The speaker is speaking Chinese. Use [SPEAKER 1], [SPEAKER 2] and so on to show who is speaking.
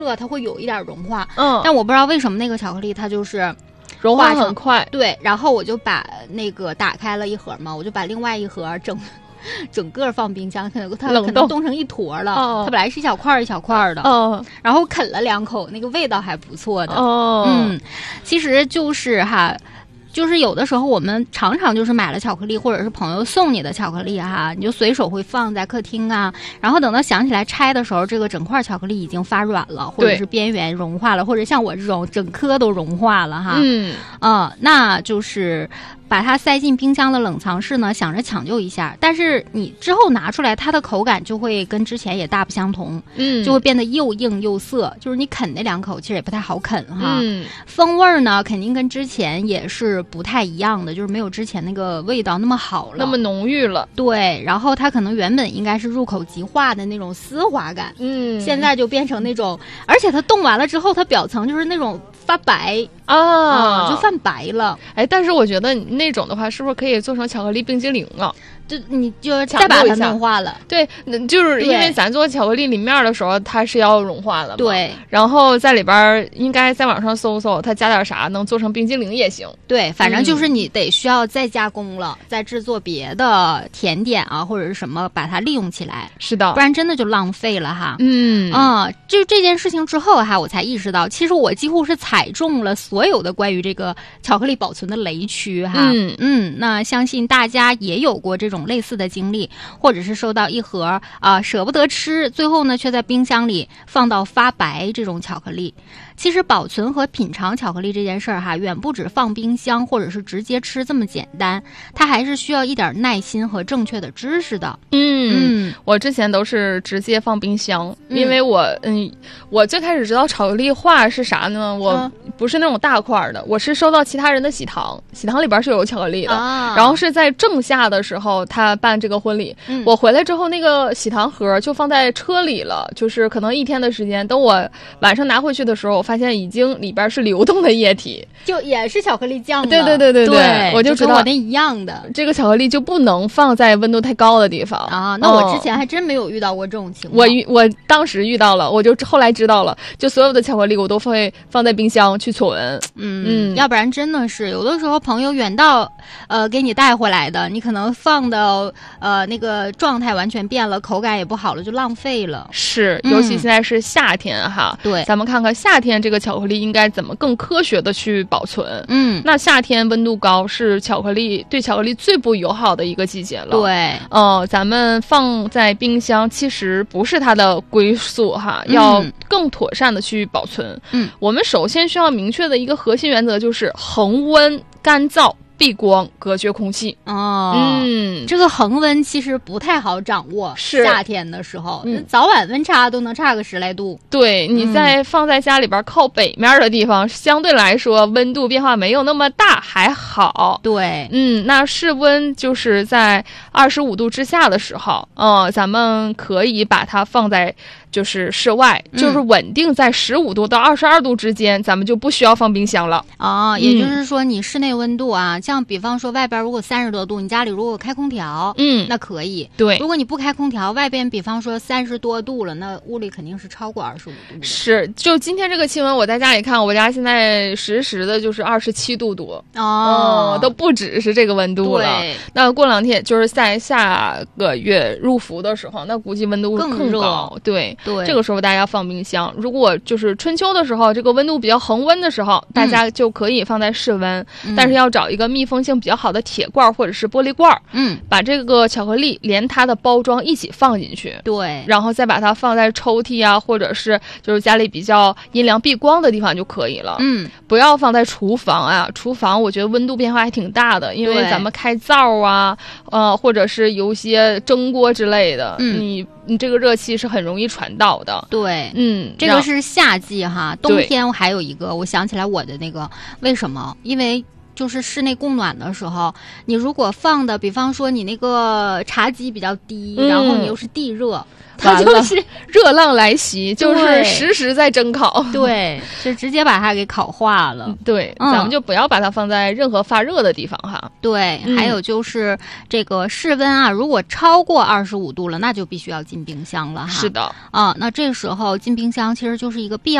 [SPEAKER 1] 它会有一点融化，但我不知道为什么那个巧克力它就是
[SPEAKER 2] 融化很快。
[SPEAKER 1] 对，然后我就把那个打开了一盒嘛，我就把另外一盒整个放冰箱，它可能冻成一坨了。它本来是一小块一小块的，然后啃了2口，那个味道还不错的。其实就是就是有的时候我们常常就是买了巧克力，或者是朋友送你的巧克力你就随手会放在客厅啊，然后等到想起来拆的时候，这个整块巧克力已经发软了，或者是边缘融化了，或者像我这种整颗都融化了那就是把它塞进冰箱的冷藏室呢，想着抢救一下，但是你之后拿出来，它的口感就会跟之前也大不相同，就会变得又硬又涩，就是你啃那2口其实也不太好啃风味呢肯定跟之前也是不太一样的，就是没有之前那个味道那么好了，
[SPEAKER 2] 那么浓郁了。
[SPEAKER 1] 对，然后它可能原本应该是入口即化的那种丝滑感，现在就变成那种，而且它冻完了之后，它表层就是那种发白就泛白了。
[SPEAKER 2] 但是我觉得那种的话，是不是可以做成巧克力冰激凌啊？
[SPEAKER 1] 就你就再把它弄化了。
[SPEAKER 2] 对，就是因为咱做巧克力里面的时候，它是要融化的嘛。
[SPEAKER 1] 对，
[SPEAKER 2] 然后在里边应该在网上搜搜，它加点啥能做成冰激凌也行。
[SPEAKER 1] 对，反正就是你得需要再加工了，再制作别的甜点或者是什么，把它利用起来。
[SPEAKER 2] 是的，
[SPEAKER 1] 不然真的就浪费了就这件事情之后我才意识到，其实我几乎是踩中了所有的关于这个巧克力保存的雷区那相信大家也有过这种类似的经历，或者是收到一盒舍不得吃，最后呢却在冰箱里放到发白这种巧克力。其实保存和品尝巧克力这件事儿远不止放冰箱或者是直接吃这么简单，它还是需要一点耐心和正确的知识的。
[SPEAKER 2] 我之前都是直接放冰箱，因为我最开始知道巧克力化是啥呢？我不是那种大块的，我是收到其他人的喜糖里边是有巧克力的，然后是在仲夏的时候他办这个婚礼，我回来之后那个喜糖盒就放在车里了，就是可能1天的时间，等我晚上拿回去的时候，我发现已经里边是流动的液体，
[SPEAKER 1] 就也是巧克力酱。
[SPEAKER 2] 对，我就知道
[SPEAKER 1] 跟我那一样的，
[SPEAKER 2] 这个巧克力就不能放在温度太高的地方
[SPEAKER 1] 那我之前还真没有遇到过这种情况。
[SPEAKER 2] 我当时遇到了，我就后来知道了，就所有的巧克力我都会放在冰箱去存。
[SPEAKER 1] 要不然真的是有的时候朋友远道给你带回来的，你可能放到那个状态完全变了，口感也不好了，就浪费了。
[SPEAKER 2] 是，尤其现在是夏天
[SPEAKER 1] 对，
[SPEAKER 2] 咱们看看夏天这个巧克力应该怎么更科学的去保存。那夏天温度高是对巧克力最不友好的一个季节了。
[SPEAKER 1] 对，
[SPEAKER 2] 咱们放在冰箱其实不是它的归宿要更妥善的去保存。我们首先需要明确的一个核心原则就是恒温、干燥、避光、隔绝空气。
[SPEAKER 1] 这个恒温其实不太好掌握，
[SPEAKER 2] 是
[SPEAKER 1] 夏天的时候早晚温差都能差个10来度。
[SPEAKER 2] 对，你放在家里边靠北面的地方，相对来说温度变化没有那么大，还好。
[SPEAKER 1] 对，
[SPEAKER 2] 那室温就是在25度之下的时候，咱们可以把它放在就是室外，就是稳定在15度到22度之间，咱们就不需要放冰箱了。
[SPEAKER 1] 也就是说你室内温度像比方说外边如果30多度，你家里如果开空调，那可以。
[SPEAKER 2] 对，
[SPEAKER 1] 如果你不开空调，外边比方说30多度了，那屋里肯定是超过25度的。
[SPEAKER 2] 是，就今天这个气温，我在家里看，我家现在实时的就是27度多。都不只是这个温度了。
[SPEAKER 1] 对，
[SPEAKER 2] 那过2天就是在下个月入伏的时候，那估计温度更高。对，这个时候大家要放冰箱。如果就是春秋的时候，这个温度比较恒温的时候，大家就可以放在室温，但是要找一个密封性比较好的铁罐或者是玻璃罐，把这个巧克力连它的包装一起放进去。
[SPEAKER 1] 对，
[SPEAKER 2] 然后再把它放在抽屉或者是就是家里比较阴凉避光的地方就可以了。不要放在厨房厨房我觉得温度变化还挺大的，因为咱们开灶或者是有些蒸锅之类的，你这个热气是很容易传导的。
[SPEAKER 1] 对，这个是夏季冬天还有一个，我想起来我的那个为什么？因为就是室内供暖的时候，你如果放的，比方说你那个茶几比较低，然后你又是地热，它就是
[SPEAKER 2] 热浪来袭，就是时时在蒸烤，
[SPEAKER 1] 对，就直接把它给烤化了。
[SPEAKER 2] 对，咱们就不要把它放在任何发热的地方哈。
[SPEAKER 1] 对，还有就是这个室温啊，如果超过25度了，那就必须要进冰箱了哈。
[SPEAKER 2] 是的，
[SPEAKER 1] 那这时候进冰箱其实就是一个必要